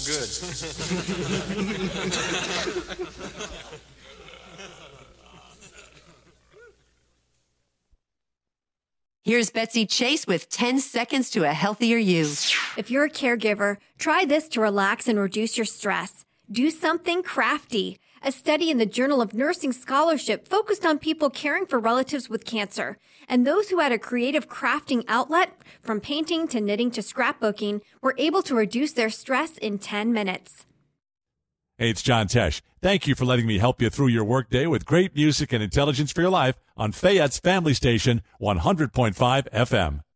good. Here's Betsy Chase with 10 seconds to a healthier you. If you're a caregiver, try this to relax and reduce your stress. Do something crafty. A study in the Journal of Nursing Scholarship focused on people caring for relatives with cancer, and those who had a creative crafting outlet, from painting to knitting to scrapbooking, were able to reduce their stress in 10 minutes. Hey, it's John Tesh. Thank you for letting me help you through your workday with great music and intelligence for your life on Fayette's Family Station, 100.5 FM.